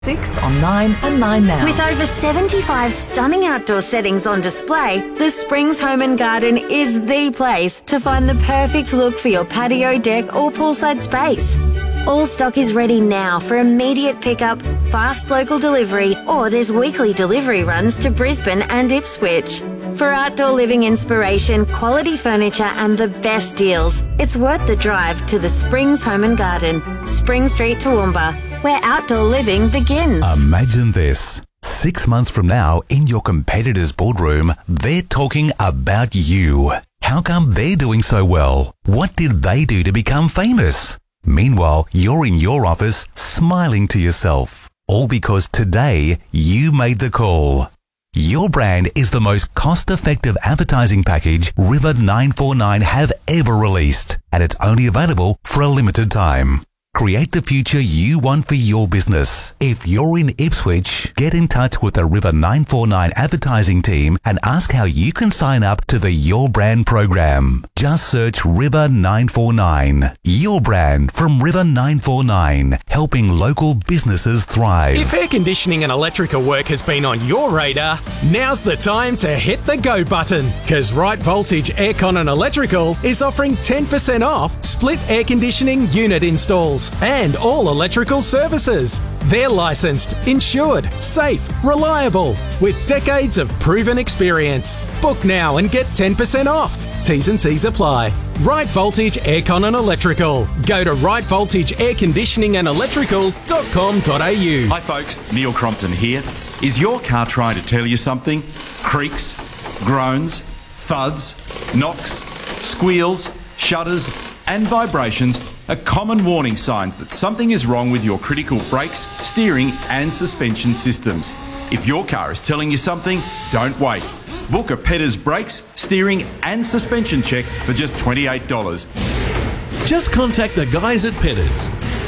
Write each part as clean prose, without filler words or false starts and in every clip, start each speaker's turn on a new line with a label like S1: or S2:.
S1: 6 on 9 and 9 Now.
S2: With over 75 stunning outdoor settings on display, the Springs Home and Garden is the place to find the perfect look for your patio, deck or poolside space. All stock is ready now for immediate pickup, fast local delivery, or there's weekly delivery runs to Brisbane and Ipswich. For outdoor living inspiration, quality furniture and the best deals, it's worth the drive to the Springs Home and Garden, Spring Street, Toowoomba, where outdoor living begins.
S3: Imagine this. 6 months from now, in your competitor's boardroom, they're talking about you. How come they're doing so well? What did they do to become famous? Meanwhile, you're in your office smiling to yourself. All because today you made the call. Your brand is the most cost-effective advertising package River 949 have ever released, and it's only available for a limited time. Create the future you want for your business. If you're in Ipswich, get in touch with the River 949 advertising team and ask how you can sign up to the Your Brand program. Just search River 949. Your brand from River 949, helping local businesses thrive.
S4: If air conditioning and electrical work has been on your radar, now's the time to hit the go button, because Right Voltage Aircon and Electrical is offering 10% off split air conditioning unit installs and all electrical services. They're licensed, insured, safe, reliable, with decades of proven experience. Book now and get 10% off. T's and C's apply. Right Voltage Aircon and Electrical. Go to rightvoltageairconditioningandelectrical.com.au.
S5: Hi folks, Neil Crompton here. Is your car trying to tell you something? Creaks, groans, thuds, knocks, squeals, shudders and vibrations are common warning signs that something is wrong with your critical brakes, steering and suspension systems. If your car is telling you something, don't wait. Book a Petters brakes, steering and suspension check for just $28.
S6: Just contact the guys at Petters.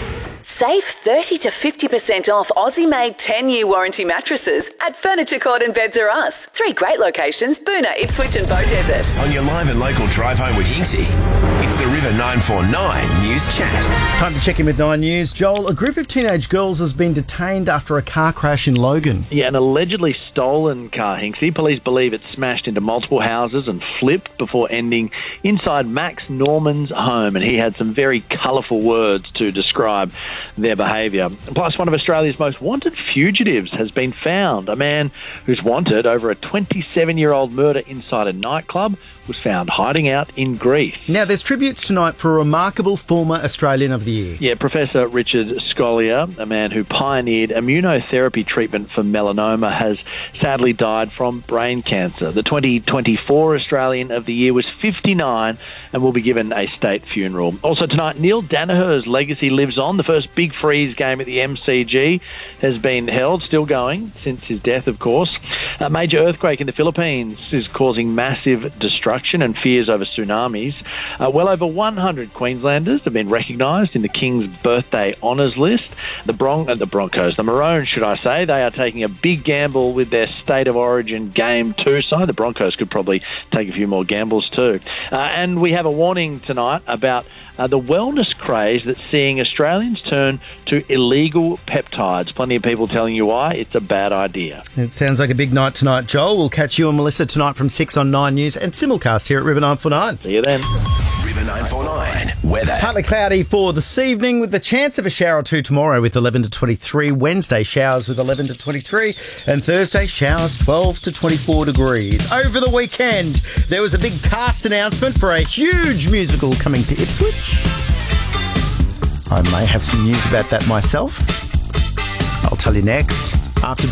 S7: Save 30 to 50% off Aussie-made 10-year warranty mattresses at Furniture Court and Beds R Us. 3 great locations, Boonah, Ipswich and Beaudesert.
S8: On your live and local drive home with Hingsy, it's the River 949 News Chat.
S9: Time to check in with 9 News. Joel, a group of teenage girls has been detained after a car crash in Logan.
S10: Yeah, an allegedly stolen car, Hinksy. Police believe it smashed into multiple houses and flipped before ending inside Max Norman's home, and he had some very colourful words to describe their behaviour. Plus, one of Australia's most wanted fugitives has been found. A man who's wanted over a 27-year-old murder inside a nightclub was found hiding out in Greece.
S9: Now, there's tributes tonight for a remarkable former Australian of the Year.
S10: Yeah, Professor Richard Scolyer, a man who pioneered immunotherapy treatment for melanoma, has sadly died from brain cancer. The 2024 Australian of the Year was 59 and will be given a state funeral. Also tonight, Neil Danaher's legacy lives on. The first Big Freeze game at the MCG has been held, still going since his death, of course. A major earthquake in the Philippines is causing massive destruction and fears over tsunamis. Well over 100 Queenslanders have been recognised in the King's Birthday Honours List. The Maroons, should I say, they are taking a big gamble with their State of Origin Game 2 side. The Broncos could probably take a few more gambles too. And we have a warning tonight about the wellness craze that's seeing Australians turn to illegal peptides. Plenty of people telling you why it's a bad idea.
S9: It sounds like a big night tonight, Joel. We'll catch you and Melissa tonight from 6 on 9 News and simulcast here at River 949.
S10: See you then.
S8: River 949 weather.
S9: Partly cloudy for this evening with the chance of a shower or two tomorrow with 11 to 23. Wednesday, showers with 11 to 23. And Thursday, showers 12 to 24 degrees. Over the weekend, there was a big cast announcement for a huge musical coming to Ipswich. I may have some news about that myself. I'll tell you next after